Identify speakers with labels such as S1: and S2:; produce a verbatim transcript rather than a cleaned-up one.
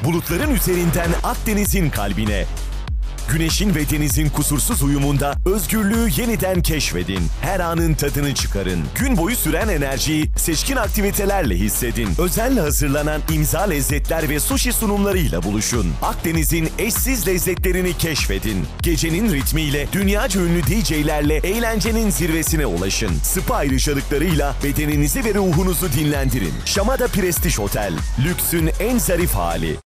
S1: Bulutların üzerinden Akdeniz'in kalbine. Güneşin ve denizin kusursuz uyumunda özgürlüğü yeniden keşfedin. Her anın tadını çıkarın. Gün boyu süren enerjiyi seçkin aktivitelerle hissedin. Özenle hazırlanan imza lezzetler ve sushi sunumlarıyla buluşun. Akdeniz'in eşsiz lezzetlerini keşfedin. Gecenin ritmiyle dünyaca ünlü D J'lerle eğlencenin zirvesine ulaşın. Spa ayrıcalıklarıyla bedeninizi ve ruhunuzu dinlendirin. Şamada Prestij Otel, lüksün en zarif hali.